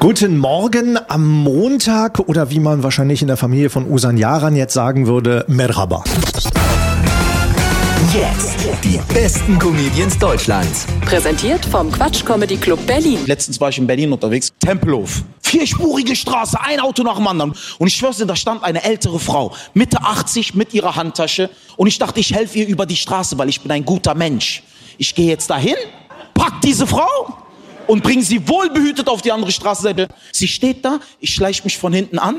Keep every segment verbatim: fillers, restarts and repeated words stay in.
Guten Morgen am Montag oder wie man wahrscheinlich in der Familie von Usan Yaran jetzt sagen würde, Merhaba. Jetzt die besten Comedians Deutschlands. Präsentiert vom Quatsch Comedy Club Berlin. Letztens war ich in Berlin unterwegs. Tempelhof. Vierspurige Straße, ein Auto nach dem anderen. Und ich schwör's dir, da stand eine ältere Frau, Mitte achtzig, mit ihrer Handtasche. Und ich dachte, ich helfe ihr über die Straße, weil ich bin ein guter Mensch. Ich gehe jetzt dahin, pack diese Frau und bringe sie wohlbehütet auf die andere Straßenseite. Sie steht da, ich schleiche mich von hinten an.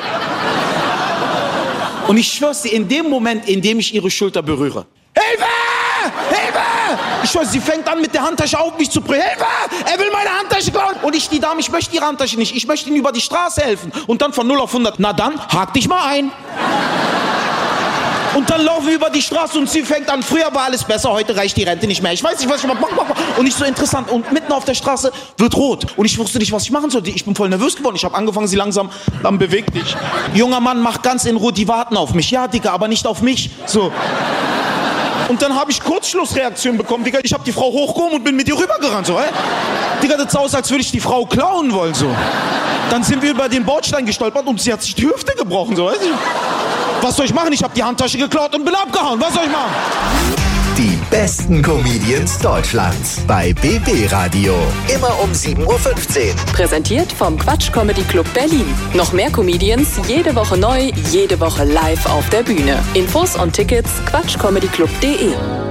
Und ich schwör's dir, in dem Moment, in dem ich ihre Schulter berühre, Hilfe! Hilfe! Ich schwöre, sie fängt an mit der Handtasche auf mich zu brüllen. Hilfe! Er will meine Handtasche klauen! Und ich, die Dame, ich möchte ihre Handtasche nicht. Ich möchte ihnen über die Straße helfen. Und dann von null auf hundert. Na dann, hak dich mal ein. Und dann laufen wir über die Straße und sie fängt an. Früher war alles besser, heute reicht die Rente nicht mehr. Ich weiß nicht, was ich mache. Und nicht so interessant. Und mitten auf der Straße wird rot. Und ich wusste nicht, was ich machen sollte. Ich bin voll nervös geworden. Ich habe angefangen, sie langsam, dann beweg dich. Junger Mann, mach ganz in Ruhe, die warten auf mich. Ja, Digga, aber nicht auf mich. So. Und dann habe ich Kurzschlussreaktion bekommen, Digga. Ich habe die Frau hochgehoben und bin mit ihr rübergerannt, so, ey. Digga, das sah aus, als würde ich die Frau klauen wollen, so. Dann sind wir über den Bordstein gestolpert und sie hat sich die Hüfte gebrochen, so, weißt du. Was soll ich machen? Ich habe die Handtasche geklaut und bin abgehauen. Was soll ich machen? Die besten Comedians Deutschlands bei B B Radio. Immer um sieben Uhr fünfzehn. Präsentiert vom Quatsch Comedy Club Berlin. Noch mehr Comedians, jede Woche neu, jede Woche live auf der Bühne. Infos und Tickets quatschcomedyclub punkt de.